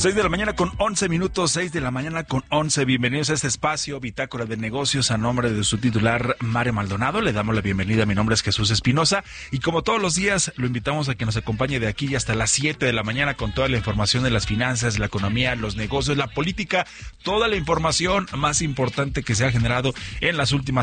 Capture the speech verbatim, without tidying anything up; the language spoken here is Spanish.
seis de la mañana con once minutos, seis de la mañana con once. Bienvenidos a este espacio, Bitácora de Negocios, a nombre de su titular, Mario Maldonado. Le damos la bienvenida. Mi nombre es Jesús Espinosa y como todos los días, lo invitamos a que nos acompañe de aquí hasta las siete de la mañana con toda la información de las finanzas, la economía, los negocios, la política, toda la información más importante que se ha generado en las últimas